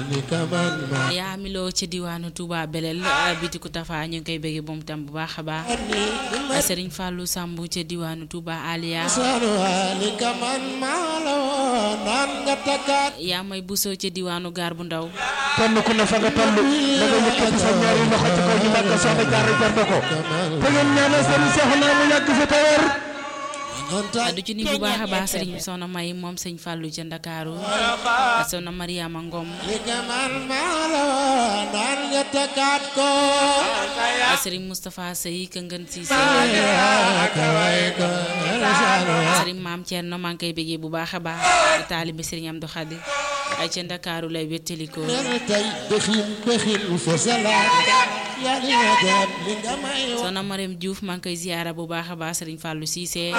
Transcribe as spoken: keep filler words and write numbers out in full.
yaa mi loo ca diwaanu Touba Belel bitiku Tafa ñu ngi koy bëgg moom tam bu baax a baax Serigne Fallou Samb ca diwaanu Touba Aliya yaa may busoo ca diwaanu Gaar bu Ndaw kenn ku ne fa nga toll da nga yëkkati sa ñaari loxo ci kaw ñu màggal soxna Jaara jar na ko te ngeen ñaanal Serigne Soxna mu yàgg fi te wér du ci ni bu baax a baax Serigne Soxna May moom sëñ Fallou ca Ndakaaru Soxna Mariama Ngom Serigne Moustapha Sey ka ngeen si Serigne Maam Thierno maa ngi koy bëggee bu baax a baax taalibe Serigne Amdou Khadi ay ca Ndakaaru lay wéttalikoo Soxna Mariam Diouf maa ngi koy ziyaara bu baax a baax Serigne Fallou Cissé